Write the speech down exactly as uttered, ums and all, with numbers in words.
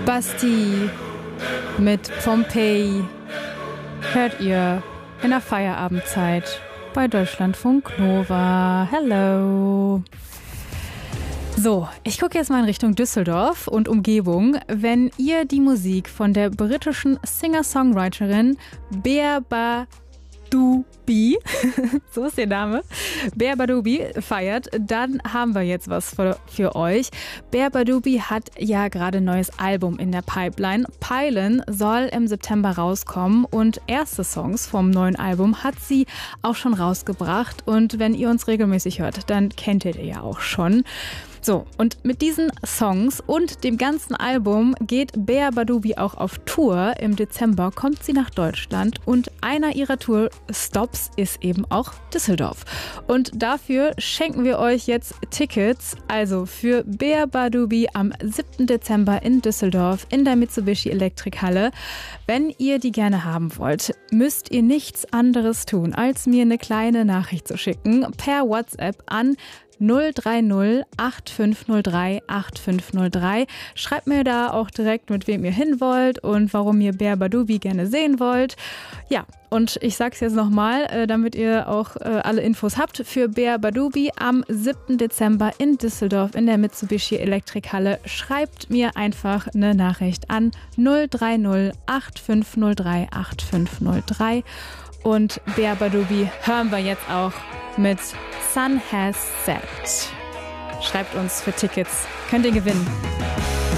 Bastille mit Pompeii hört ihr in der Feierabendzeit bei Deutschlandfunk Nova. Hello! So, ich gucke jetzt mal in Richtung Düsseldorf und Umgebung. Wenn ihr die Musik von der britischen Singer-Songwriterin Berbah Dubi, so ist der Name, Berbah Dubi feiert, dann haben wir jetzt was für, für euch. Berbah Dubi hat ja gerade ein neues Album in der Pipeline. Pylon soll im September rauskommen und erste Songs vom neuen Album hat sie auch schon rausgebracht. Und wenn ihr uns regelmäßig hört, dann kennt ihr die ja auch schon. So, und mit diesen Songs und dem ganzen Album geht Berbah Dubi auch auf Tour. Im Dezember kommt sie nach Deutschland und einer ihrer Tour-Stops ist eben auch Düsseldorf. Und dafür schenken wir euch jetzt Tickets, also für Berbah Dubi am siebten Dezember in Düsseldorf in der Mitsubishi Elektrikhalle. Wenn ihr die gerne haben wollt, müsst ihr nichts anderes tun, als mir eine kleine Nachricht zu schicken per WhatsApp an null drei null acht fünf null drei acht fünf null drei. Schreibt mir da auch direkt, mit wem ihr hin wollt und warum ihr Berbah Dubi gerne sehen wollt. Ja, und ich sag's jetzt nochmal, damit ihr auch alle Infos habt. Für Berbah Dubi am siebten Dezember in Düsseldorf in der Mitsubishi Elektrikhalle. Schreibt mir einfach eine Nachricht an null drei null acht fünf null drei acht fünf null drei. Und Berbah Dubi hören wir jetzt auch mit Sun Has Set. Schreibt uns für Tickets. Könnt ihr gewinnen.